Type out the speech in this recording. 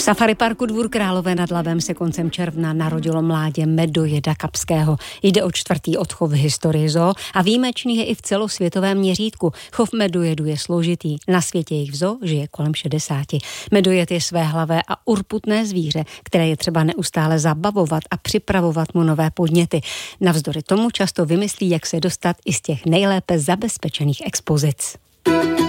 Safari parku Dvůr Králové nad Labem se koncem června narodilo mládě medojeda kapského. Jde o 4. odchov v historii zoo a výjimečný je i v celosvětovém měřítku. Chov medojedu je složitý. Na světě jich v zoo žije kolem 60. Medojed je svéhlavé a urputné zvíře, které je třeba neustále zabavovat a připravovat mu nové podněty. Navzdory tomu často vymyslí, jak se dostat i z těch nejlépe zabezpečených expozic.